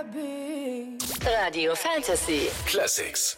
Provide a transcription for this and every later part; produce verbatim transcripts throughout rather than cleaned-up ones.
Radio Fantasy Classics.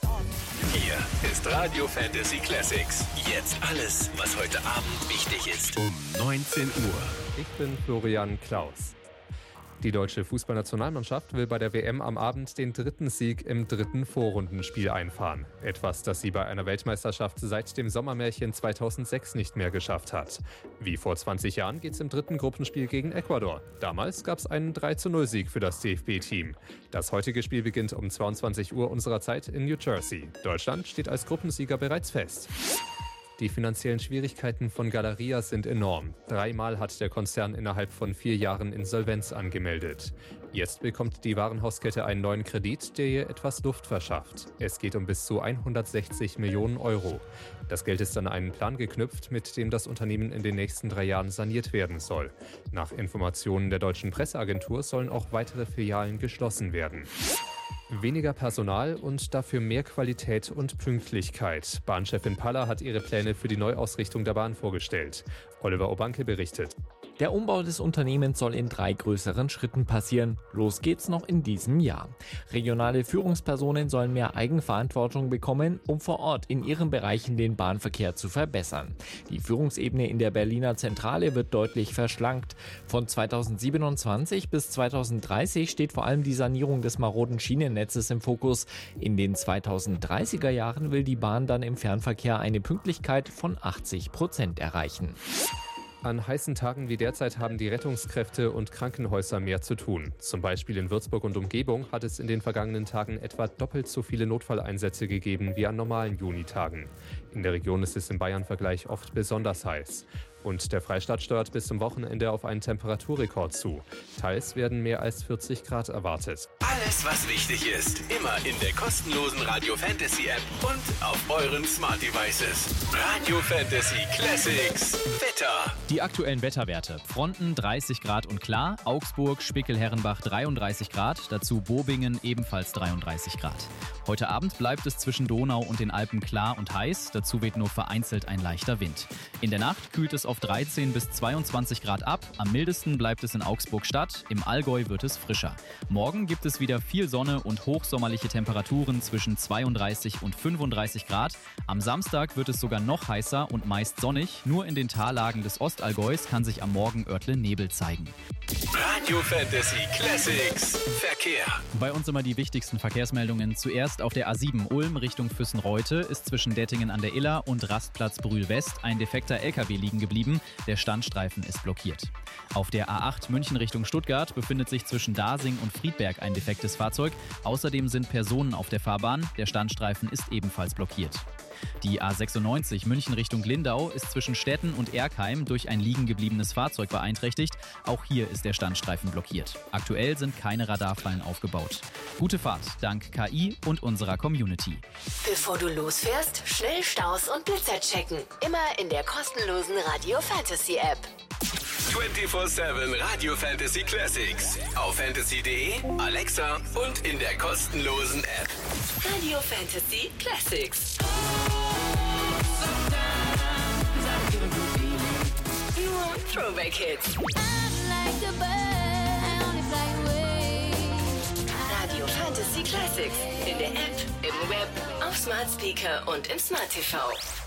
Hier ist Radio Fantasy Classics. Jetzt alles, was heute Abend wichtig ist. Um neunzehn Uhr. Ich bin Florian Klaus. Die deutsche Fußballnationalmannschaft will bei der W M am Abend den dritten Sieg im dritten Vorrundenspiel einfahren. Etwas, das sie bei einer Weltmeisterschaft seit dem Sommermärchen zweitausendsechs nicht mehr geschafft hat. Wie vor zwanzig Jahren geht's im dritten Gruppenspiel gegen Ecuador. Damals gab's einen drei zu null Sieg für das D F B-Team. Das heutige Spiel beginnt um zweiundzwanzig Uhr unserer Zeit in New Jersey. Deutschland steht als Gruppensieger bereits fest. Die finanziellen Schwierigkeiten von Galeria sind enorm. Dreimal hat der Konzern innerhalb von vier Jahren Insolvenz angemeldet. Jetzt bekommt die Warenhauskette einen neuen Kredit, der ihr etwas Luft verschafft. Es geht um bis zu hundertsechzig Millionen Euro. Das Geld ist an einen Plan geknüpft, mit dem das Unternehmen in den nächsten drei Jahren saniert werden soll. Nach Informationen der deutschen Presseagentur sollen auch weitere Filialen geschlossen werden. Weniger Personal und dafür mehr Qualität und Pünktlichkeit. Bahnchefin Paller hat ihre Pläne für die Neuausrichtung der Bahn vorgestellt. Oliver Obanke berichtet. Der Umbau des Unternehmens soll in drei größeren Schritten passieren. Los geht's noch in diesem Jahr. Regionale Führungspersonen sollen mehr Eigenverantwortung bekommen, um vor Ort in ihren Bereichen den Bahnverkehr zu verbessern. Die Führungsebene in der Berliner Zentrale wird deutlich verschlankt. Von zweitausendsiebenundzwanzig bis zweitausenddreißig steht vor allem die Sanierung des maroden Schienennetzes im Fokus. In den zweitausenddreißiger Jahren will die Bahn dann im Fernverkehr eine Pünktlichkeit von achtzig Prozent erreichen. An heißen Tagen wie derzeit haben die Rettungskräfte und Krankenhäuser mehr zu tun. Zum Beispiel in Würzburg und Umgebung hat es in den vergangenen Tagen etwa doppelt so viele Notfalleinsätze gegeben wie an normalen Junitagen. In der Region ist es im Bayern-Vergleich oft besonders heiß. Und der Freistaat steuert bis zum Wochenende auf einen Temperaturrekord zu. Teils werden mehr als vierzig Grad erwartet. Alles, was wichtig ist, immer in der kostenlosen Radio Fantasy App und auf euren Smart Devices. Radio Fantasy Classics. Wetter. Die aktuellen Wetterwerte. Fronten dreißig Grad und klar. Augsburg, Spickel-Herrenbach dreiunddreißig Grad. Dazu Bobingen ebenfalls dreiunddreißig Grad. Heute Abend bleibt es zwischen Donau und den Alpen klar und heiß. Dazu weht nur vereinzelt ein leichter Wind. In der Nacht kühlt es auf dreizehn bis zweiundzwanzig Grad ab. Am mildesten bleibt es in Augsburg-Stadt. Im Allgäu wird es frischer. Morgen gibt es wieder viel Sonne und hochsommerliche Temperaturen zwischen zweiunddreißig und fünfunddreißig Grad. Am Samstag wird es sogar noch heißer und meist sonnig. Nur in den Tallagen des Ostallgäus kann sich am Morgen örtle Nebel zeigen. Radio Fantasy Classics. Verkehr. Bei uns immer die wichtigsten Verkehrsmeldungen. Zuerst auf der A sieben Ulm Richtung Füssen-Reute ist zwischen Dettingen an der Iller und Rastplatz Brühl-West ein defekter L K W liegen geblieben. Der Standstreifen ist blockiert. Auf der A acht München Richtung Stuttgart befindet sich zwischen Dasing und Friedberg ein defektes Fahrzeug. Außerdem sind Personen auf der Fahrbahn. Der Standstreifen ist ebenfalls blockiert. Die A sechsundneunzig München Richtung Lindau ist zwischen Stetten und Erkheim durch ein liegen gebliebenes Fahrzeug beeinträchtigt. Auch hier ist der Standstreifen blockiert. Aktuell sind keine Radarfallen aufgebaut. Gute Fahrt dank K I und unserer Community. Bevor du losfährst, schnell Staus und Blitzer checken. Immer in der kostenlosen Radio Fantasy App. vierundzwanzig sieben Radio Fantasy Classics. Auf fantasy punkt de, Alexa und in der kostenlosen App. Radio Fantasy Classics. Nur Throwback Hits. Radio Fantasy Classics. In der App, im Web, auf Smart Speaker und im Smart T V.